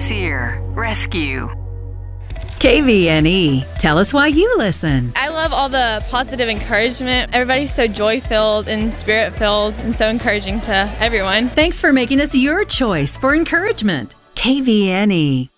Sincere Rescue. KVNE. Tell us why you listen. I love all the positive encouragement. Everybody's so joy-filled and spirit-filled and so encouraging to everyone. Thanks for making us your choice for encouragement. KVNE.